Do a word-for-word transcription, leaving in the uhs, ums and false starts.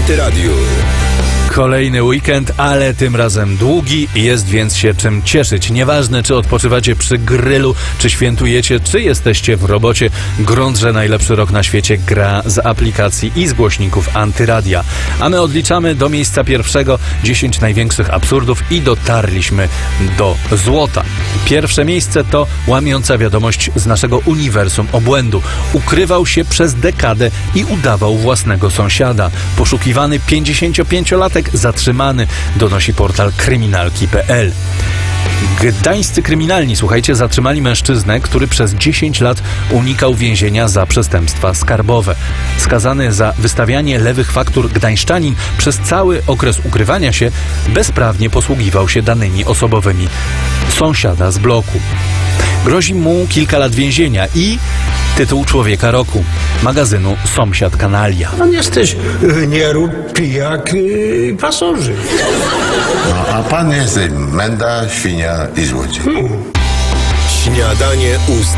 Antyradiu. Kolejny weekend, ale tym razem długi, jest więc się czym cieszyć. Nieważne, czy odpoczywacie przy grylu, czy świętujecie, czy jesteście w robocie. Grunt, że najlepszy rok na świecie gra z aplikacji i z głośników Antyradia. A my odliczamy do miejsca pierwszego dziesięć największych absurdów i dotarliśmy do złota. Pierwsze miejsce to łamiąca wiadomość z naszego uniwersum obłędu. Ukrywał się przez dekadę i udawał własnego sąsiada. Poszukiwany pięćdziesięciopięciolatek zatrzymany, donosi portal kryminalki kropka p l. Gdańscy kryminalni, słuchajcie, zatrzymali mężczyznę, który przez dziesięć lat unikał więzienia za przestępstwa skarbowe. Skazany za wystawianie lewych faktur gdańszczanin przez cały okres ukrywania się bezprawnie posługiwał się danymi osobowymi sąsiada z bloku. Grozi mu kilka lat więzienia i tytuł Człowieka Roku magazynu Sąsiad Kanalia. Pan jesteś nie rób pijak yy, pasożyt. No, a pan jesteś menda, świnia i złodziej. Śniadanie ust